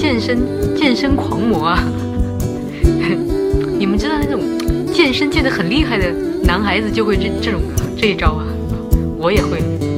健身狂魔啊！你们知道那种健身健得很厉害的男孩子就会这一招啊，我也会。